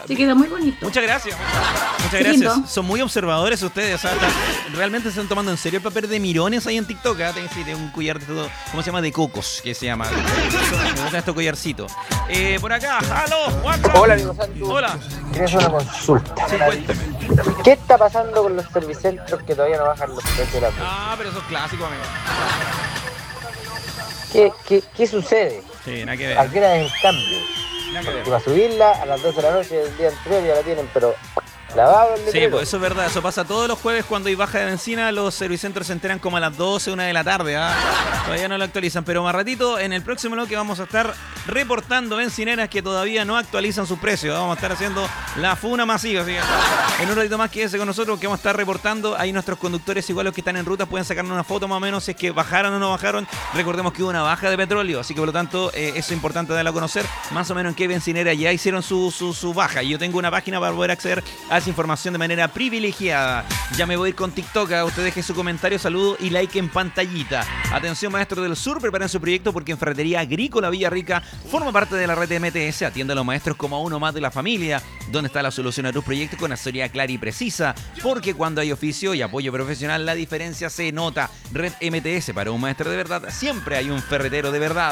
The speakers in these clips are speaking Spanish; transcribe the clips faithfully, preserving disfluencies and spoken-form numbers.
Se queda muy bonito. Muchas gracias. Muchas gracias. Lindo. Son muy observadores ustedes. O sea, están, realmente se están tomando en serio el papel de mirones ahí en TikTok. ¿eh? Tienen un collar de todo. ¿Cómo se llama? De cocos, que se llama. Me gusta este collarcito. Eh, por acá, ¡aló! WhatsApp. Hola, amigo Santu. Hola. Tienes una consulta. Sí, cuénteme. ¿Qué está pasando con los servicentros que todavía no bajan los precios de la luz? Ah, pero eso es clásico, amigo. ¿Qué, qué, qué sucede? Sí, nada que ver. ¿A qué hora es el cambio? Nada que ver. Que va a subirla a las doce de la noche del día anterior ya la tienen, pero lavado el letrero. Sí, pues eso es verdad. Eso pasa todos los jueves cuando hay baja de benzina. Los servicentros se enteran como a las doce, una de la tarde. ¿eh? Todavía no lo actualizan. Pero más ratito, en el próximo bloque vamos a estar reportando bencineras que todavía no actualizan sus precios. Vamos a estar haciendo la funa masiva. Así que en un ratito más quédese con nosotros que vamos a estar reportando. Ahí nuestros conductores, igual los que están en ruta, pueden sacarnos una foto más o menos si es que bajaron o no bajaron. Recordemos que hubo una baja de petróleo. Así que por lo tanto, eh, eso es importante darlo a conocer. Más o menos en qué bencinera ya hicieron su, su, su baja. Y yo tengo una página para poder acceder a esa información de manera privilegiada. Ya me voy a ir con TikTok. ¿eh? Usted deje su comentario, saludo y like en pantallita. Atención, maestros del sur, preparen su proyecto porque en Ferretería Agrícola Villarrica forma parte de la red de M T S. Atiende a los maestros como a uno más de la familia. Donde está la solución a tus proyectos con asesoría clara y precisa. Porque cuando hay oficio y apoyo profesional, la diferencia se nota. Red M T S, para un maestro de verdad, siempre hay un ferretero de verdad.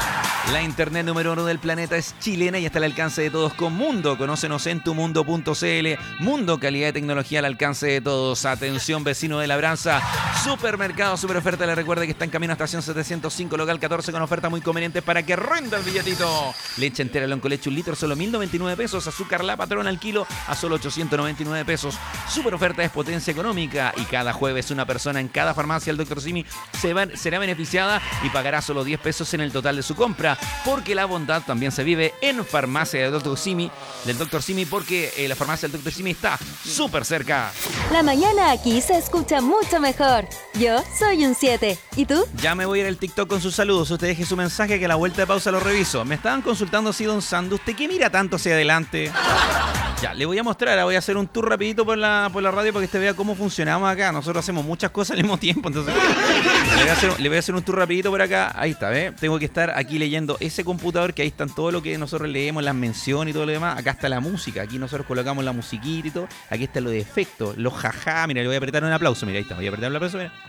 La internet número uno del planeta es chilena y está al alcance de todos con Mundo. Conócenos en tumundo punto cl. Mundo, calidad de tecnología al alcance de todos. Atención, vecino de Labranza. Supermercado, super oferta. Le recuerde que está en camino a estación setecientos cinco, local catorce, con ofertas muy convenientes para que renda el billetito. Leche entera Lonco Leche, un litro, solo mil noventa y nueve pesos. Azúcar La Patrona al kilo a solo ochocientos noventa y nueve pesos. Super oferta es potencia económica. Y cada jueves una persona en cada farmacia el doctor Simi se va, será beneficiada y pagará solo diez pesos en el total de su compra. Porque la bondad también se vive en farmacia del doctor Simi, del doctor Simi, porque eh, la farmacia del doctor Simi está súper cerca. La mañana aquí se escucha mucho mejor. Yo soy un siete. ¿Y tú? Ya me voy a ir al TikTok con sus saludos. Usted deje su mensaje que a la vuelta de pausa lo reviso. Me estaban consultando si don Sandu, ¿usted qué mira tanto hacia adelante? Ya, le voy a mostrar, voy a hacer un tour rapidito por la, por la radio para que usted vea cómo funcionamos acá. Nosotros hacemos muchas cosas al mismo tiempo, entonces le voy a hacer, le voy a hacer un tour rapidito por acá. Ahí está, ¿ves? Tengo que estar aquí leyendo ese computador que ahí están todo lo que nosotros leemos, las menciones y todo lo demás. Acá está la música, aquí nosotros colocamos la musiquita y todo. Aquí está lo de efectos, los jajá. Mira, le voy a apretar un aplauso, mira, ahí está, voy a apretar un aplauso, mira.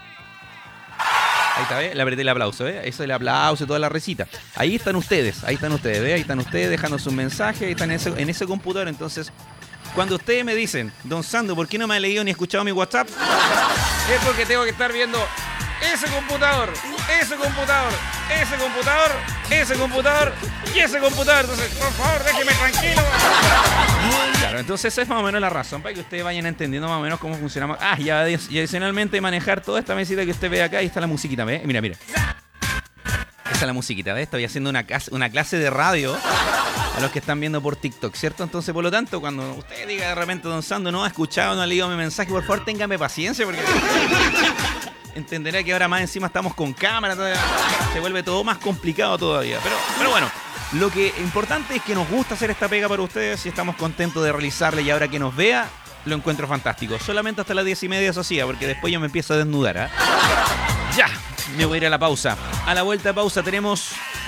Ahí está, ¿ves? Le apreté el aplauso, ¿ves? Eso es el aplauso y toda la recita. Ahí están ustedes, ahí están ustedes, ¿ves? Ahí están ustedes dejando sus mensajes, ahí están en ese, en ese computador. Entonces, cuando ustedes me dicen, don Sandu, ¿por qué no me ha leído ni escuchado mi WhatsApp? Es porque tengo que estar viendo ese computador, ese computador, ese computador, ese computador y ese computador. Entonces, por favor, déjeme tranquilo. Claro, entonces esa es más o menos la razón para que ustedes vayan entendiendo más o menos cómo funcionamos. Ah, y adicionalmente manejar toda esta mesita que usted ve acá. Ahí está la musiquita, ¿ve? Mira, mira. Esa es la musiquita, ¿ves? Estoy haciendo una, una clase de radio a los que están viendo por TikTok, ¿cierto? Entonces, por lo tanto, cuando usted diga de repente, don Sandu, no ha escuchado, no ha leído mi mensaje, por favor, téngame paciencia, porque entenderá que ahora más encima estamos con cámara, todavía se vuelve todo más complicado todavía. Pero, pero bueno, lo que importante es que nos gusta hacer esta pega para ustedes y estamos contentos de realizarla, y ahora que nos vea, lo encuentro fantástico. Solamente hasta las diez y media, eso sí, porque después yo me empiezo a desnudar, ¿eh? Ya, me voy a ir a la pausa. A la vuelta de pausa tenemos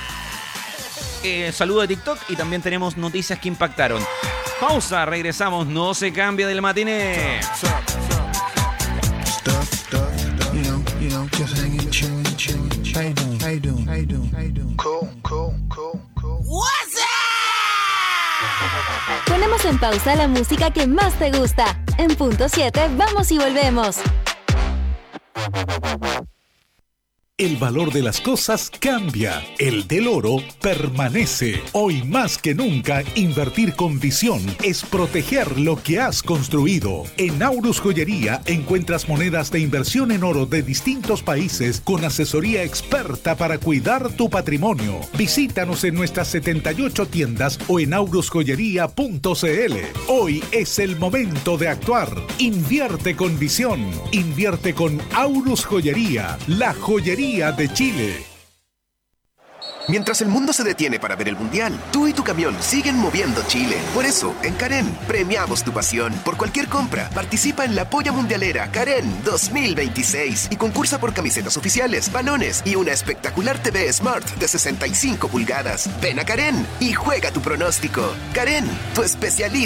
eh, saludo de TikTok y también tenemos noticias que impactaron. Pausa, regresamos, no se cambia del matiné. Ponemos en pausa la música que más te gusta. En punto siete, vamos y volvemos. El valor de las cosas cambia, el del oro permanece. Hoy más que nunca, invertir con visión es proteger lo que has construido. En Aurus Joyería encuentras monedas de inversión en oro de distintos países con asesoría experta para cuidar tu patrimonio. Visítanos en nuestras setenta y ocho tiendas o en aurus joyería punto cl. Hoy es el momento de actuar. Invierte con visión. Invierte con Aurus Joyería, la joyería de Chile. Mientras el mundo se detiene para ver el Mundial, tú y tu camión siguen moviendo Chile. Por eso, en Karen, premiamos tu pasión. Por cualquier compra, participa en la Polla Mundialera Karen dos mil veintiséis y concursa por camisetas oficiales, balones y una espectacular T V Smart de sesenta y cinco pulgadas. Ven a Karen y juega tu pronóstico. Karen, tu especialista